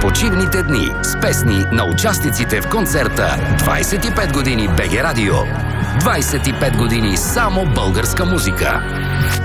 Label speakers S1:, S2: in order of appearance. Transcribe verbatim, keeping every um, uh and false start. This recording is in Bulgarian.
S1: почивните дни с песни на участниците в концерта двайсет и пет години БГ Радио. двайсет и пет години само българска музика.